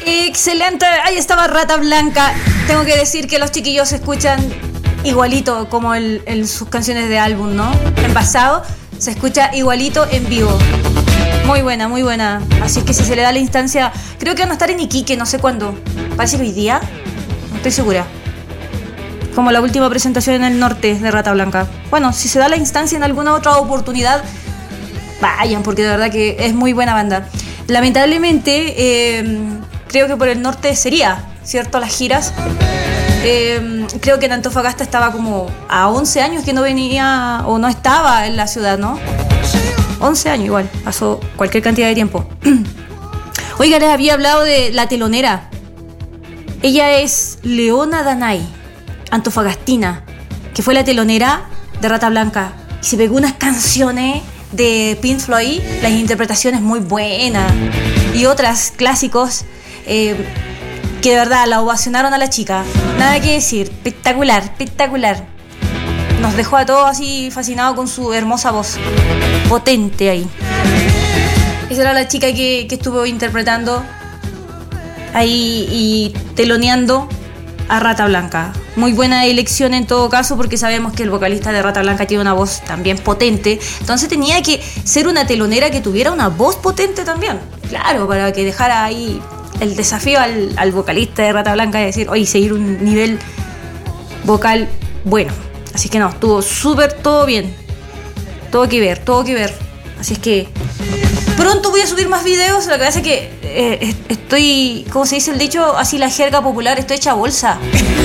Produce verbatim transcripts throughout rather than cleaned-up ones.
Excelente, ahí estaba Rata Blanca. Tengo que decir que los chiquillos se escuchan igualito como en, en sus canciones de álbum, ¿no? En pasado se escucha igualito en vivo. Muy buena, muy buena. Así es que si se le da la instancia, creo que van a estar en Iquique, no sé cuándo. Parece que hoy día, no estoy segura. Como la última presentación en el norte de Rata Blanca. Bueno, si se da la instancia en alguna otra oportunidad, vayan, porque de verdad que es muy buena banda. Lamentablemente, eh, creo que por el norte sería, ¿cierto? Las giras. Eh, creo que en Antofagasta estaba como a once años que no venía o no estaba en la ciudad, ¿no? once años igual, pasó cualquier cantidad de tiempo. Oiga, les había hablado de la telonera. Ella es Leona Danay, antofagastina, que fue la telonera de Rata Blanca. Y se pegó unas canciones de Pink Floyd, las interpretaciones muy buenas. Y otras clásicos eh, que de verdad la ovacionaron a la chica. Nada que decir, espectacular, espectacular. Nos dejó a todos así fascinados con su hermosa voz. Potente ahí. Esa era la chica que, que estuvo interpretando ahí y teloneando a Rata Blanca. Muy buena elección en todo caso, porque sabemos que el vocalista de Rata Blanca tiene una voz también potente. Entonces tenía que ser una telonera que tuviera una voz potente también. Claro, para que dejara ahí el desafío al, al vocalista de Rata Blanca de decir, oye, seguir un nivel vocal bueno. Así que no, estuvo súper todo bien. Todo que ver, todo que ver. Así es que pronto voy a subir más videos. Lo que pasa es que eh, estoy, ¿cómo se dice el dicho? Así la jerga popular, estoy hecha bolsa.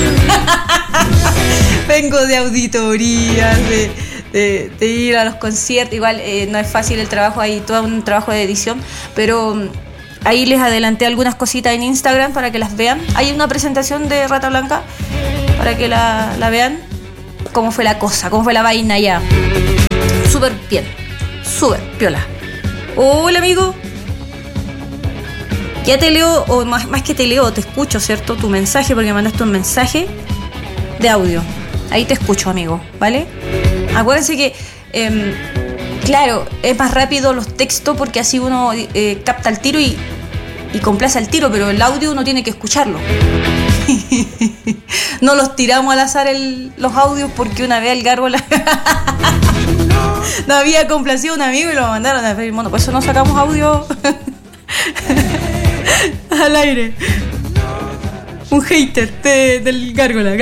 Vengo de auditorías, de, de, de ir a los conciertos. Igual eh, no es fácil el trabajo, hay todo un trabajo de edición. Pero um, ahí les adelanté algunas cositas en Instagram para que las vean. Hay una presentación de Rata Blanca para que la, la vean. Cómo fue la cosa, cómo fue la vaina ya. Súper bien, súper piola. Hola amigo. Ya te leo, o más, más que te leo, te escucho, ¿cierto? Tu mensaje, porque me mandaste un mensaje de audio. Ahí te escucho, amigo, ¿vale? Acuérdense que, eh, claro, es más rápido los textos porque así uno eh, capta el tiro y, y complace al tiro, pero el audio uno tiene que escucharlo. No los tiramos al azar el, los audios porque una vez el Gárgola no había complacido a un amigo y lo mandaron a pedir mono. Por eso no sacamos audio al aire. Un hater de, del Gárgola.